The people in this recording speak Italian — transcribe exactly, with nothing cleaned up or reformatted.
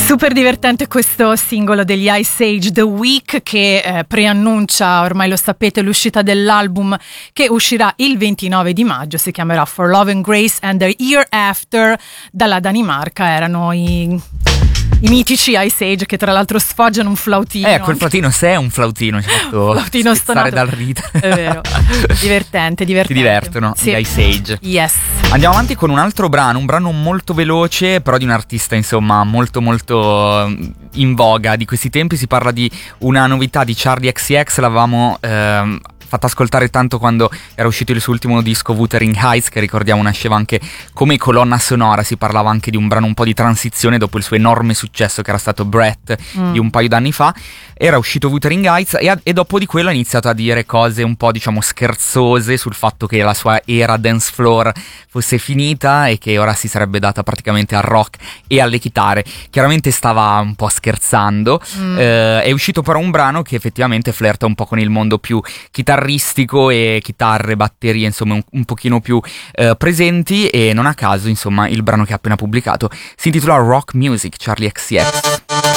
Super divertente questo singolo degli Ice Age, The Week, che eh, preannuncia, ormai lo sapete, l'uscita dell'album che uscirà il ventinove di maggio. Si chiamerà For Love and Grace and the Year After. Dalla Danimarca erano i... i mitici Ice Age, che tra l'altro sfoggiano un flautino. Eh, quel flautino, se è un flautino, ci ha fatto flautino stonato dal ridere. È vero. Divertente, divertente. Ti divertono, sì. Gli Ice Age. Yes. Andiamo avanti con un altro brano, un brano molto veloce, però di un artista, insomma, molto molto in voga di questi tempi. Si parla di una novità di Charli X C X, l'avevamo... Ehm, fatta ascoltare tanto quando era uscito il suo ultimo disco Wuthering Heights, che ricordiamo nasceva anche come colonna sonora. Si parlava anche di un brano un po' di transizione dopo il suo enorme successo che era stato Brett mm. di un paio d'anni fa. Era uscito Wuthering Heights e, a- e dopo di quello ha iniziato a dire cose un po', diciamo, scherzose sul fatto che la sua era dance floor fosse finita e che ora si sarebbe data praticamente al rock e alle chitarre. Chiaramente stava un po' scherzando. mm. eh, è uscito però un brano che effettivamente flirta un po' con il mondo più chitarristico e chitarre, batterie, insomma un, un pochino più eh, presenti, e non a caso, insomma, il brano che ha appena pubblicato si intitola Rock Music, Charli X C X.